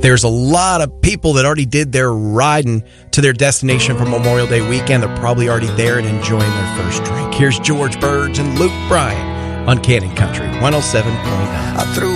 There's a lot of people that already did their riding to their destination for Memorial Day weekend. They're probably already there and enjoying their first drink. Here's George Burge and Luke Bryan on Cannon Country 107.9. I threw